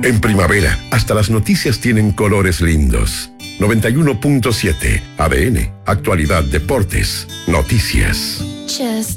En primavera, hasta las noticias tienen colores lindos. 91.7 ADN, actualidad, deportes, noticias.